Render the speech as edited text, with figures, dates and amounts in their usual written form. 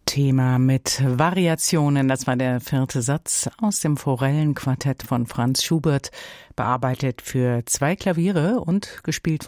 Thema mit Variationen. Das war der 4. Satz aus dem Forellenquartett von Franz Schubert, bearbeitet für 2 Klaviere und gespielt